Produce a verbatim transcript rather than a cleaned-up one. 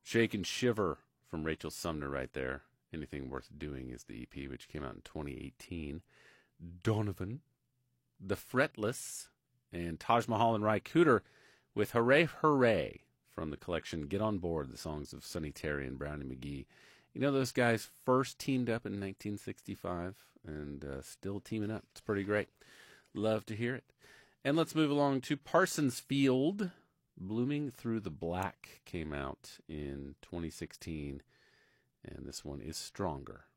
Shake and Shiver from Rachel Sumner right there. Anything Worth Doing is the E P, which came out in twenty eighteen. Donovan, The Fretless, and Taj Mahal and Ry Cooder with Hooray Hooray from the collection Get On Board, the songs of Sonny Terry and Brownie McGhee. You know, those guys first teamed up in nineteen sixty-five and uh, still teaming up. It's pretty great. Love to hear it. And let's move along to Parsons Field. Blooming Through the Black came out in twenty sixteen, and this one is Stronger.